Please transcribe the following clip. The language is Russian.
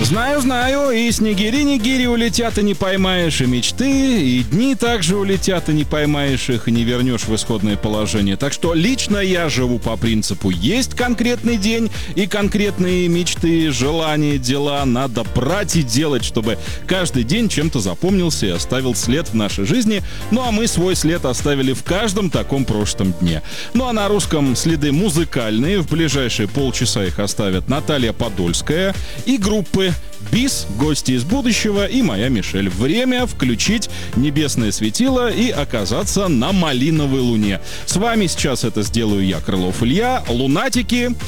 Знаю, и снегири-нигири улетят, и не поймаешь, и мечты, и дни также улетят, и не поймаешь их, и не вернешь в исходное положение. Так что лично я живу по принципу: есть конкретный день и конкретные мечты, желания, дела. Надо брать и делать, чтобы каждый день чем-то запомнился и оставил след в нашей жизни. Ну а мы свой след оставили в каждом таком прошлом дне. Ну а на русском следы музыкальные. В ближайшие полчаса их оставят Наталья Подольская и группы БИС, Гости из будущего и моя Мишель. Время включить небесное светило и оказаться на малиновой луне. С вами сейчас это сделаю я, Крылов Илья. Лунатики,